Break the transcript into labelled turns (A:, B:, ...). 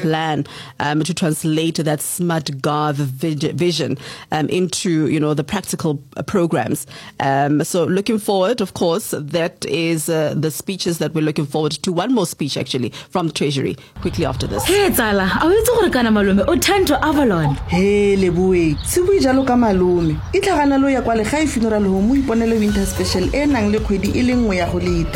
A: plan to translate that smart Gov vision into, the practical programs. So looking forward, of course, that is the speeches that we're looking forward to. One more speech, actually, from the Treasury, quickly after this.
B: Hey, Tsala, a o itse gore kana malume o thanto Avalon.
C: Hey, Leboe, se bue jalo ka malume. E tlhagana lo ya kwa le ga funeral home o iponele winter special e nang le kgwedi e le nngwe ya go leta.